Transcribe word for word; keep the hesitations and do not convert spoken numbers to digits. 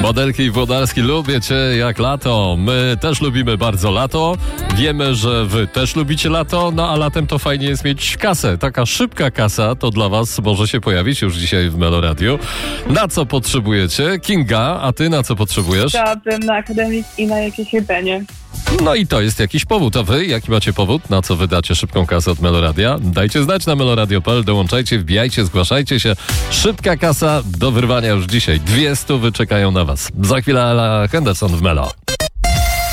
Modelki i Włodarski, lubię cię jak lato. My też lubimy bardzo lato. Wiemy, że wy też lubicie lato, no a latem to fajnie jest mieć kasę. Taka szybka kasa to dla was może się pojawić już dzisiaj w Meloradiu. Na co potrzebujecie? Kinga, a ty na co potrzebujesz? Chciałabym na akademik i na jakieś jedzenie. No i to jest jakiś powód. A wy, jaki macie powód? Na co wydacie szybką kasę od Meloradia? Dajcie znać na meloradio kropka p l, dołączajcie, wbijajcie, zgłaszajcie się. Szybka kasa do wyrwania już dzisiaj. Dwie stówy czekają na was. Za chwilę Ella Henderson w Melo.